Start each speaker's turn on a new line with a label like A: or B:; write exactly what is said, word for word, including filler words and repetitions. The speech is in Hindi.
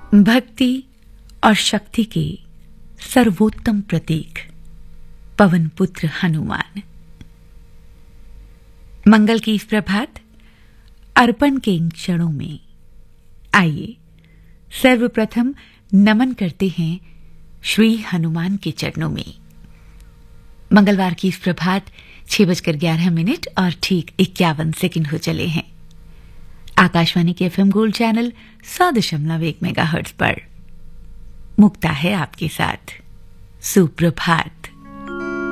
A: भक्ति और शक्ति के सर्वोत्तम प्रतीक पवन पुत्र हनुमान। मंगल की इस प्रभात अर्पण के इन क्षणों में आइए सर्वप्रथम नमन करते हैं श्री हनुमान के चरणों में। मंगलवार की इस प्रभात छह बजकर ग्यारह मिनट और ठीक इक्यावन सेकंड हो चले हैं। आकाशवाणी के एफएम गोल्ड चैनल सौ दशमलव एक मेगाहर्ट्ज पर मुक्ता है आपके साथ। सुप्रभात।